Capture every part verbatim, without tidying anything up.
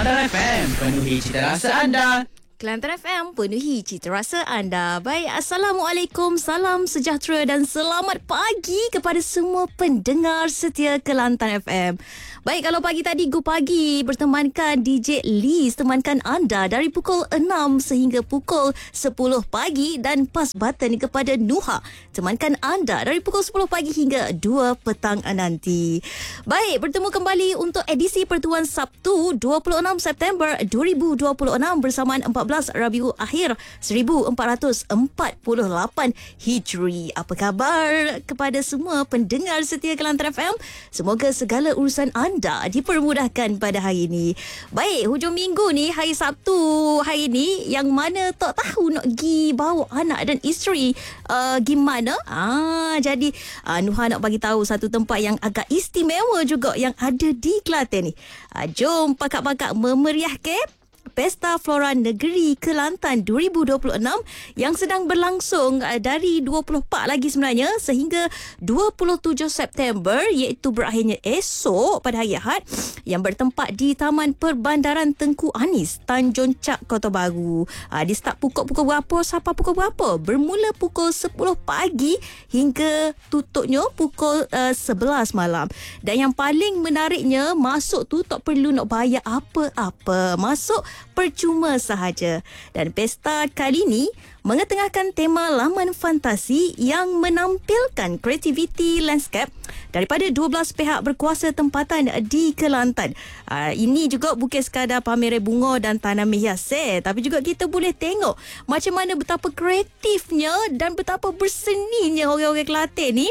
Kelantan F M, penuhi cita rasa anda. Kelantan F M, penuhi cita rasa anda. Baik, Assalamualaikum, salam sejahtera dan selamat pagi kepada semua pendengar setia Kelantan F M. Baik, kalau pagi tadi Go Pagi bertemankan D J Liz, temankan anda dari pukul enam sehingga pukul sepuluh pagi, dan Pas Button kepada Nuha, temankan anda dari pukul sepuluh pagi hingga dua petang nanti. Baik, bertemu kembali untuk edisi Pertuan Sabtu dua puluh enam September dua ribu dua puluh enam bersamaan empat belas Rabiul Akhir seribu empat ratus empat puluh lapan Hijri. Apa khabar kepada semua pendengar setia Kelantan F M? Semoga segala urusan anda dipermudahkan pada hari ini. Baik, hujung minggu ni, hari Sabtu hari ni, yang mana tak tahu nak pergi bawa anak dan isteri uh, gimana. Ah, jadi uh, Nuha nak bagi tahu satu tempat yang agak istimewa juga yang ada di Kelantan ni. Uh, jom pakak-pakak memeriahkan Pesta Flora Negeri Kelantan dua ribu dua puluh enam yang sedang berlangsung dari dua puluh empat lagi sebenarnya sehingga dua puluh tujuh September, iaitu berakhirnya esok pada hari Ahad, yang bertempat di Taman Perbandaran Tengku Anis, Tanjung Chak, Kota Baru. Ha, di start pukul-pukul berapa sampai pukul berapa? Bermula pukul sepuluh pagi hingga tutupnya pukul uh, sebelas malam. Dan yang paling menariknya, masuk tu tak perlu nak bayar apa-apa. Masuk percuma sahaja. Dan pesta kali ini mengetengahkan tema laman fantasi yang menampilkan kreativiti landscape daripada dua belas pihak berkuasa tempatan di Kelantan. Uh, ini juga bukan sekadar pameran bunga dan tanaman hias, eh, tapi juga kita boleh tengok macam mana betapa kreatifnya dan betapa berseninya orang-orang Kelantan ni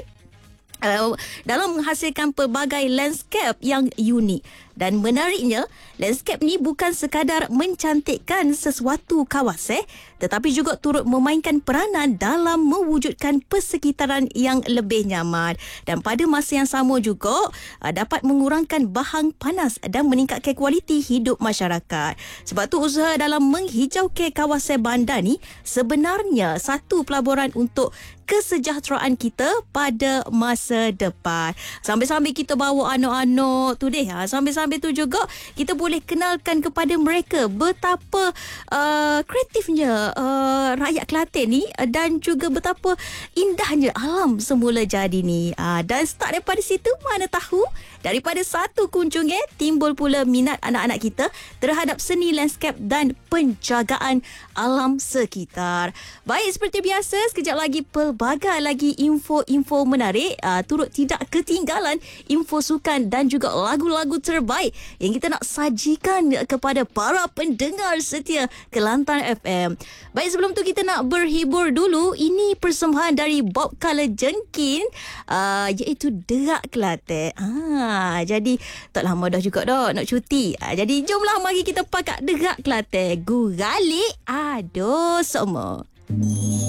Uh, dalam menghasilkan pelbagai landscape yang unik. Dan menariknya, landscape ni bukan sekadar mencantikkan sesuatu kawasan, tetapi juga turut memainkan peranan dalam mewujudkan persekitaran yang lebih nyaman. Dan pada masa yang sama juga uh, dapat mengurangkan bahang panas dan meningkatkan kualiti hidup masyarakat. Sebab tu usaha dalam menghijaukan kawasan bandar ni sebenarnya satu pelaburan untuk kesejahteraan kita pada masa depan. Sambil-sambil kita bawa anak-anak tu deh, ha, sambil-sambil tu juga kita boleh kenalkan kepada mereka betapa uh, kreatifnya uh, rakyat Kelantan ni, dan juga betapa indahnya alam semula jadi ni. Uh, dan start daripada situ, mana tahu daripada satu kunjungnya timbul pula minat anak-anak kita terhadap seni landscape dan penjagaan alam sekitar. Baik, seperti biasa, sekejap lagi pelbagai lagi info-info menarik, uh, turut tidak ketinggalan info sukan dan juga lagu-lagu terbaik yang kita nak sajikan kepada para pendengar setia Kelantan F M. Baik, sebelum tu kita nak berhibur dulu. Ini persembahan dari Bob Color Jenkin, uh, iaitu Derak Kelantan. Ah, jadi tak lama dah juga dah nak cuti. Ah, jadi jomlah mari kita pakat Derak Kelantan. Guralik aduh semua.